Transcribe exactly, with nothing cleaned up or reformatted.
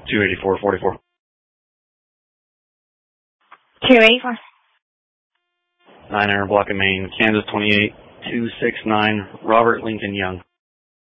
two eighty-four forty-four. two eighty-four. nine Aaron Block of Maine, Kansas twenty-eight two six nine, Robert Lincoln Young.